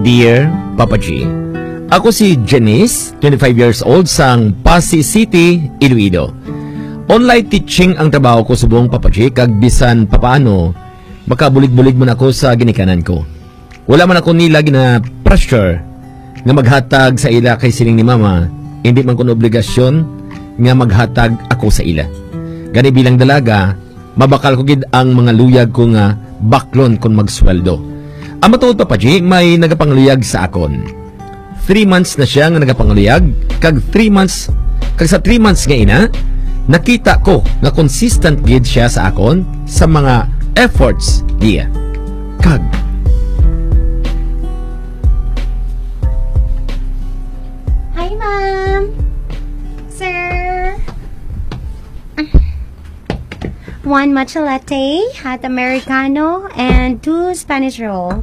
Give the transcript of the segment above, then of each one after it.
Dear Papa G, ako si Janice, 25 years old, sang Pasig City, Iloilo. Online teaching ang trabaho ko sa buong Papa G, kag bisan papaano, makabulig-bulig mo na ako sa ginikanan ko. Wala man ako nila gina pressure nga maghatag sa ila kay siling ni mama, hindi man ko obligasyon nga maghatag ako sa ila. Gani bilang dalaga, mabakal ko gid ang mga luyag ko nga baklon kung magsweldo. Ang matuod Papa G, may nagapangluyag sa akon. 3 months na siya nga nagapangluyag, kag 3 months, kag sa 3 months nga ina, nakita ko nga consistent gid siya sa akon sa mga efforts niya. Kag Hi, ma'am. Sir. 1 matcha latte, hot americano, and 2 Spanish roll.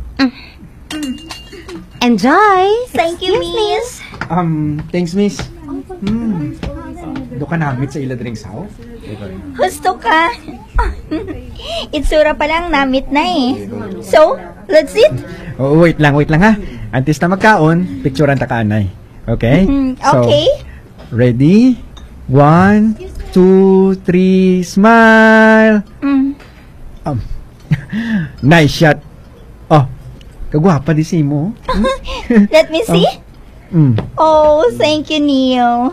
Enjoy! Thank you, miss. Thanks, miss. Do ka namit sa ila drinks how? Gusto ka? Itsura pa lang namit na eh. So, let's eat. Oh, wait lang ha. Antes na magkaon, picturean ta kaanay. Okay? Okay. So, ready? 1, 2, 3, smile! Nice shot. Oh, kagwapa di si mo. Let me see. Oh, thank you, Neo.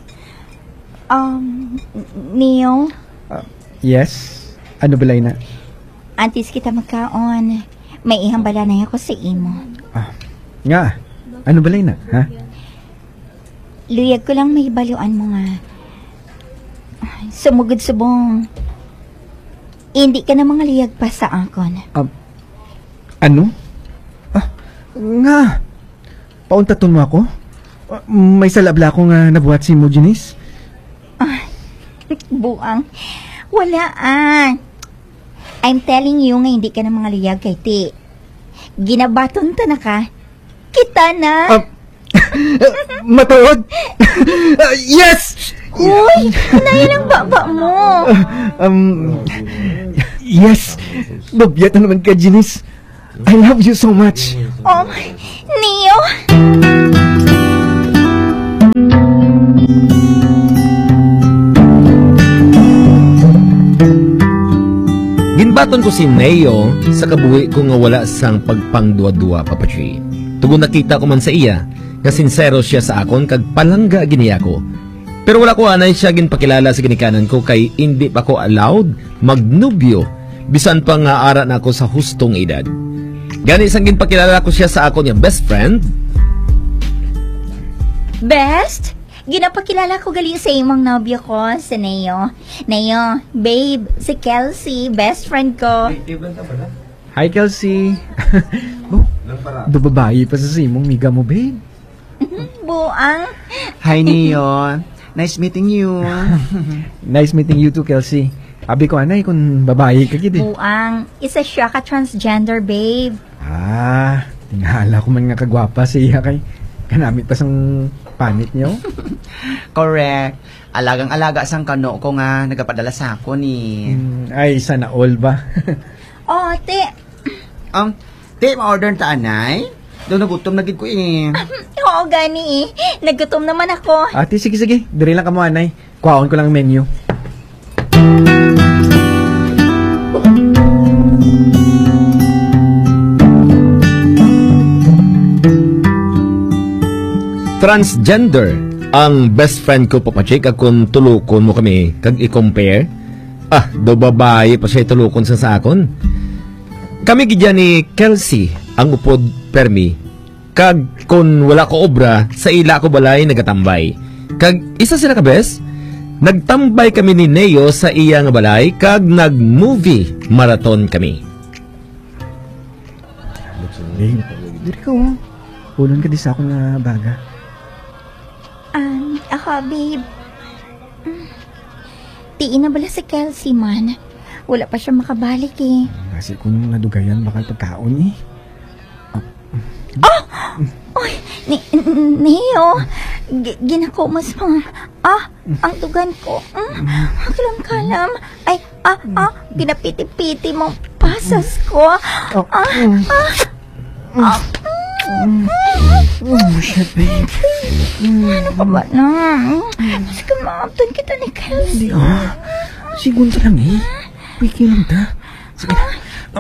Neo, Yes? Ano balay na? antes kita magkaon, may ihang bala na ako sa imo. Nga, ano balay na? Ha? Luyag ko lang may baluan mo nga. Sumugod subong. Hindi ka na mga liyag pa sa akon. Ano? Nga. Pauntaton mo ako? May salabla ko nga nabuhat si mo, Janice. Buang. Wala I'm telling you nga hindi ka na mga liyag kay ti. Ginabaton ta na ka. Kita na. Matuod! Yes! Uy! Nailang baba mo. Yes! Babyat na naman ka, Janice. I love you so much. Oh, Neo! ginbaton ko si Neo sa kabuhi ko nga wala sang pagpangduwa-duwa, Papa G. Tugon nakita ko man sa iya, nga sincero siya sa akon kag palangga giniya ko. Pero wala ko anay siya ginpakilala sa ginikanan ko kay hindi pa ko allowed magnubyo bisan pa nga ara na ako sa hustong edad. Gani sang ginpakilala ko siya sa akon nga best friend. Best? Ginapakilala ko gali sa imong nobyo ko, si Neo. Neo, babe, si Kelsey, best friend ko. Hi, Kelsey. Do babae pa sa simong miga mo, babe. Buang. Hi, Neo. Nice meeting you. Nice meeting you too, Kelsey. Abi ko anay kung babae ka gid. Buang. Isa siya ka transgender, babe. Tingala ko man nga kagwapa siya kay kanamit pa sang panit niyo. Correct. Alagang-alaga sang kano ko nga nagapadala sa ako ni. Ay, sana all ba? Oh, te. Te, ma-order ta anay? Doon nagutom na gid ko eh. Oo, gani eh. Nagutom naman ako. Ate, sige. Diri lang ka mo, anay. Kuhaon ko lang ang menu. Transgender ang best friend ko, Papa Chick, kung tulukon mo kami kag i-compare. Do babae pa siya tulukon sa akon. Kami gidya ni Kelsey ang upod permi. Kag kung wala ko obra, sa ila ko balay nagatambay. Kag isa sila ka best, nagtambay kami ni Neo sa iya nga balay, kag nag-movie marathon kami. Diri ka oh. Pulon ka di sa akong baga. Ako, babe. Tiin na bala si Kelsey, man. Wala pa siya makabalik eh. Kasi kung nadugayan bakal pagkaon eh. Uy, Neo. Ginako mas mga... ang tugan ko. Kalam-kalam. Ay, ginapiti-piti mong pasas ko. Oh, shit, babe. Ano pa ba na? Sige, maabtan kita ni Kelsey. Hindi, Sigunta lang eh. Wiki lang ta. Sige na.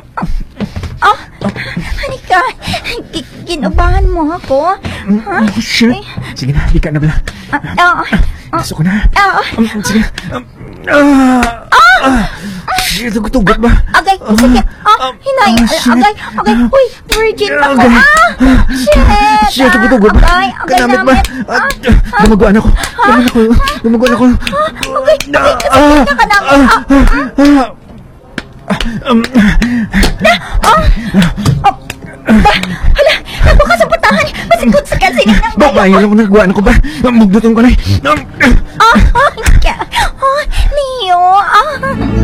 Hanika, ginubahan mo ako. Ha? Oh, shit. Sige na, di ka na bala. Pasok ko na. Sige. Shit, tugot ba? Agay, sige. Hinay, agay. Uy, virgin ako. Shit. Shit, tugot ba? Agay Kanamit ba? namin. Lumaguan ako. Agay, kasakit na ka namin. Hala, napakasaputahan. Masikot sa Kelsey na nang Babae lang ko nagawa ko ba? Mugdutin ko na. Neo,